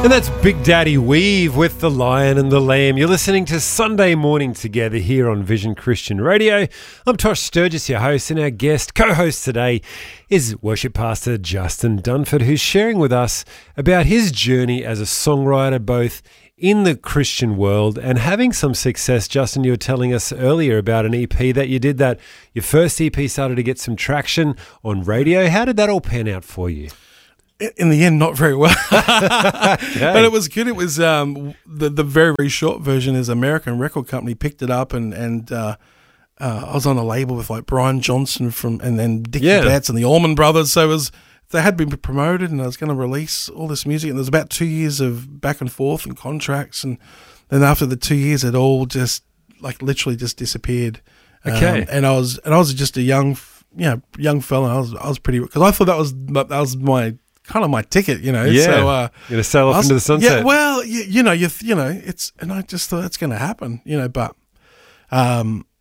And that's Big Daddy Weave with The Lion and the Lamb. You're listening to Sunday Morning Together here on Vision Christian Radio. I'm Tosh Sturgis, your host, and our guest, co-host today is worship pastor Justin Dunford, who's sharing with us about his journey as a songwriter, both in the Christian world and having some success. Justin, you were telling us earlier about an EP that you did, that your first EP started to get some traction on radio. How did that all pan out for you? In the end, not very well, but it was good. It was the very, very short version is American record company picked it up, and I was on a label with like Brian Johnson and then Dickie Betts and the Allman Brothers. So they had been promoted, and I was going to release all this music. And there was about 2 years of back and forth and contracts, and then after the 2 years, it all just literally just disappeared. Okay, and I was just a young fella. I was pretty, because I thought that was my kind of my ticket, you know. Yeah, so, you're gonna sail off into the sunset. Yeah, well, it's, and I just thought that's going to happen, you know. But, at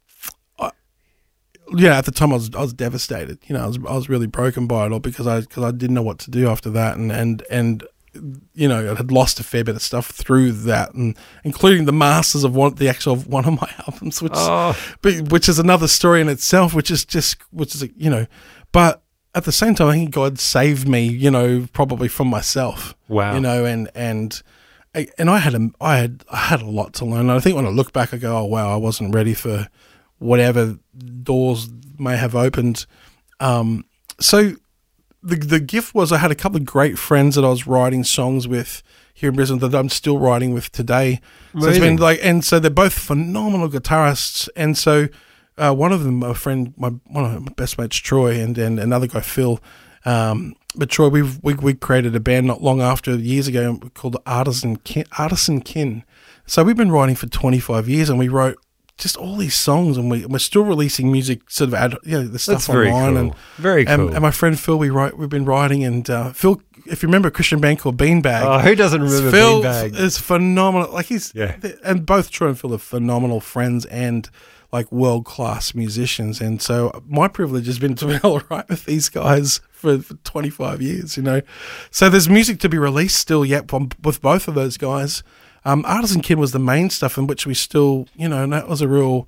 the time I was devastated. You know, I was really broken by it all because I didn't know what to do after that, and you know, I had lost a fair bit of stuff through that, and including the masters of one of my albums, which is another story in itself, which is you know, but. At the same time, I think God saved me, you know, probably from myself. Wow. You know, and I had a lot to learn. And I think when I look back, I go, oh wow, I wasn't ready for whatever doors may have opened. So the gift was I had a couple of great friends that I was writing songs with here in Brisbane that I'm still writing with today. So it's been and so they're both phenomenal guitarists, and so. One of them, one of my best mates, Troy, and another guy, Phil. But Troy, we created a band not long after, years ago, called Artisan Kin. So we've been writing for 25 years, and we wrote just all these songs, and we're still releasing music, sort of the stuff online. Cool. And very cool. And my friend Phil, we've been writing, and Phil, if you remember a Christian band called Beanbag. Oh, who doesn't remember Phil Beanbag? Phil is phenomenal. And both Troy and Phil are phenomenal friends and world-class musicians, and so my privilege has been to be able to write with these guys for 25 years, you know. So there's music to be released still yet with both of those guys. Artisan Kin was the main stuff in which we still, you know, and that was a real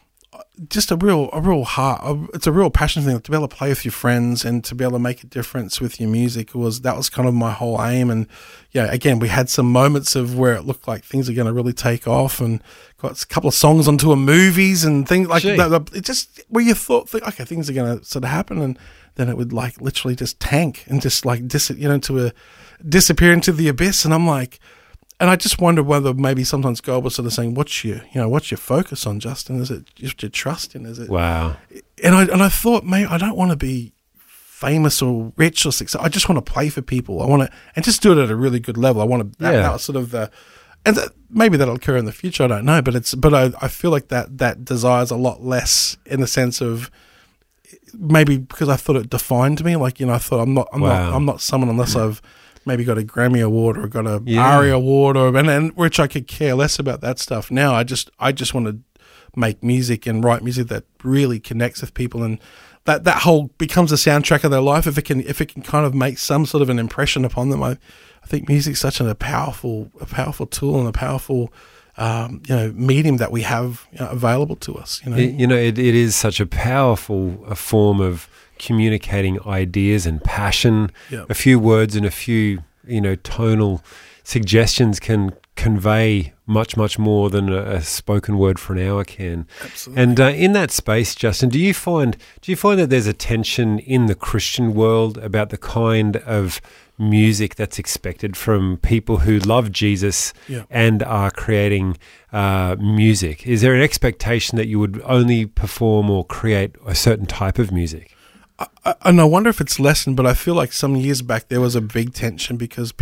heart. It's a real passion thing to be able to play with your friends and to be able to make a difference with your music. That was kind of my whole aim. And again, we had some moments of where it looked like things are going to really take off, and got a couple of songs onto movies and things like that. It just where you thought, okay, things are going to sort of happen, and then it would literally just tank and just disappear into the abyss. And I'm like. And I just wonder whether maybe sometimes God was sort of saying, what's your focus on, Justin? Is it just your trust in? Is it? Wow. And I thought, mate, I don't want to be famous or rich or successful. I just want to play for people. I want to, and just do it at a really good level. I want to, that sort of maybe that'll occur in the future. I don't know, but I feel like that desire's a lot less in the sense of maybe because I thought it defined me. I thought I'm not someone unless I've maybe got a Grammy Award or got a ARIA Award and which I could care less about that stuff. Now I just want to make music and write music that really connects with people, and that whole becomes a soundtrack of their life. If it can kind of make some sort of an impression upon them, I think music's such a powerful tool and a powerful medium that we have available to us. It is such a powerful form of communicating ideas and passion. A few words and a few tonal suggestions can convey much more than a spoken word for an hour can. Absolutely. And in that space, Justin, do you find that there's a tension in the Christian world about the kind of music that's expected from people who love Jesus and are creating music? Is there an expectation that you would only perform or create a certain type of music? And I wonder if it's lessened, but I feel like some years back there was a big tension because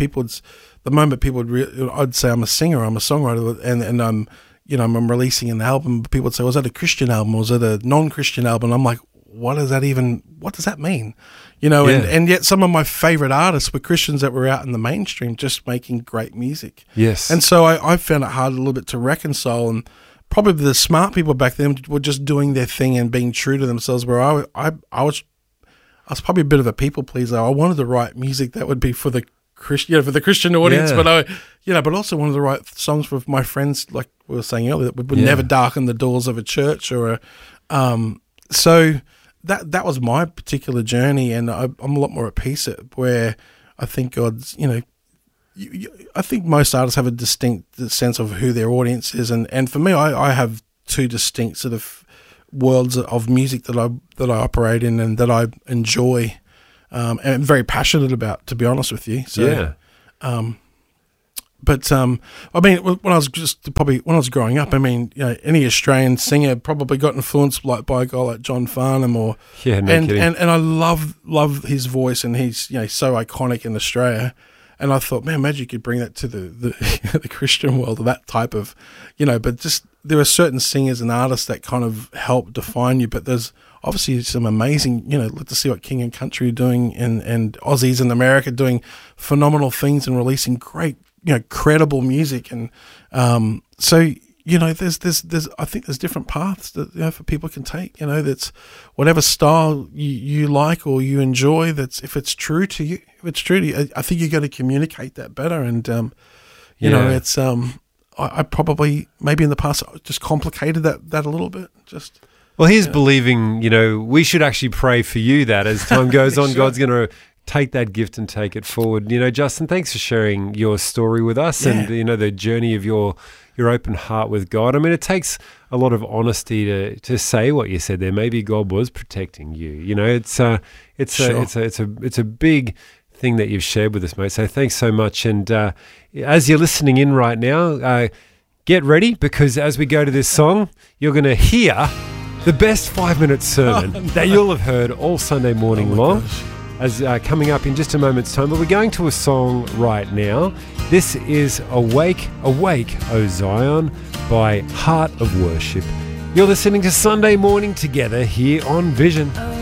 I'd say I'm a singer, I'm a songwriter, and I'm releasing an album. People would say, was that a Christian album or was it a non-Christian album? And I'm like, what does that mean? And yet some of my favorite artists were Christians that were out in the mainstream just making great music. Yes. And so I found it hard a little bit to reconcile, and probably the smart people back then were just doing their thing and being true to themselves, where I was probably a bit of a people pleaser. I wanted to write music that would be for the Christian, for the Christian audience, but but also one of the right songs for my friends, like we were saying earlier, that would never darken the doors of a church or so that was my particular journey, and I'm a lot more at peace where I think God's, I think most artists have a distinct sense of who their audience is, and for me, I have two distinct sort of worlds of music that I operate in and that I enjoy, and I'm very passionate about, to be honest with you. So, but I mean, when I was growing up, I mean, any Australian singer probably got influenced by a guy like John Farnham, and I love his voice, and he's so iconic in Australia. And I thought, man, imagine you could bring that to the Christian world, or that type of, but just there are certain singers and artists that kind of help define you. But there's obviously some amazing, let's see what King and Country are doing, and Aussies in America doing phenomenal things and releasing great, credible music. And so, there's I think there's different paths that for people can take. That's whatever style you like or you enjoy. That's if it's true to you. I think you got to communicate that better. And it's I probably maybe in the past just complicated that a little bit. Just here's believing. We should actually pray for you that as time goes on, God's going to take that gift and take it forward. Justin, thanks for sharing your story with us and the journey of your open heart with God. I mean, it takes a lot of honesty to say what you said there. Maybe God was protecting you. It's a big thing that you've shared with us, mate. So thanks so much. And as you're listening in right now, get ready, because as we go to this song, you're going to hear the best 5-minute sermon that you'll have heard all Sunday morning long. Gosh. As coming up in just a moment's time, but we're going to a song right now. This is Awake, Awake, O Zion by Heart of Worship. You're listening to Sunday Morning Together here on Vision.